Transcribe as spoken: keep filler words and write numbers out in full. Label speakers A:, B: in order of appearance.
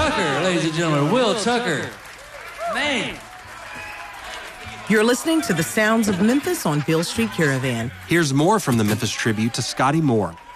A: Tucker, ladies and gentlemen. Will Tucker. Man.
B: You're listening to the sounds of Memphis on Beale Street Caravan.
C: Here's more from the Memphis Tribute to Scotty Moore.